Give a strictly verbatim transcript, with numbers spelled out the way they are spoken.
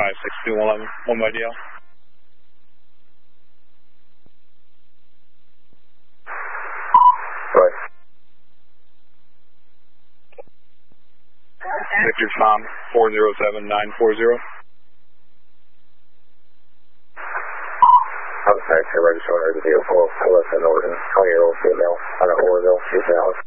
five six two one eleven, one by D L. Right. Victor Tom, four zero seven nine four zero. I'm sorry, register owner of the vehicle, Alyssa Norton, twenty-year-old female, on a Oroville, two thousand.